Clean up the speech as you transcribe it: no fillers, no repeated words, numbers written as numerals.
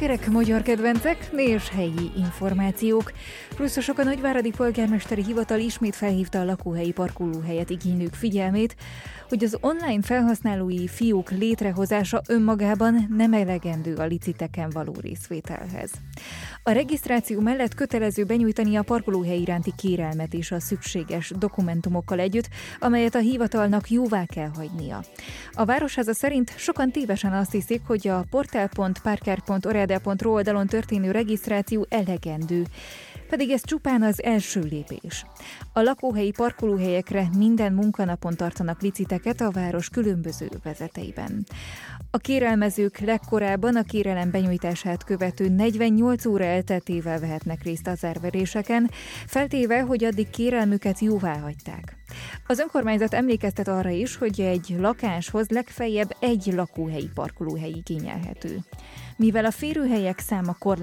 Sikerek, magyar kedvencek, és helyi információk. Pluszosok a Nagyváradi Polgármesteri Hivatal ismét felhívta a lakóhelyi parkolóhelyet igénylők figyelmét, hogy az online felhasználói fiók létrehozása önmagában nem elegendő a liciteken való részvételhez. A regisztráció mellett kötelező benyújtani a parkolóhely iránti kérelmet is a szükséges dokumentumokkal együtt, amelyet a hivatalnak jóvá kell hagynia. A Városháza szerint sokan tévesen azt hiszik, hogy a portál.parker.oradea.ro oldalon történő regisztráció elegendő, pedig ez csupán az első lépés. A lakóhelyi parkolóhelyekre minden munkanapon tartanak liciteket a város különböző övezeteiben. A kérelmezők legkorábban a kérelem benyújtását követő 48 óra elteltével vehetnek részt az árveréseken, feltéve, hogy addig kérelmüket jóvá hagyták. Az önkormányzat emlékeztet arra is, hogy egy lakáshoz legfeljebb egy lakóhelyi parkolóhely igényelhető. Mivel a férőhelyek száma korlátozott,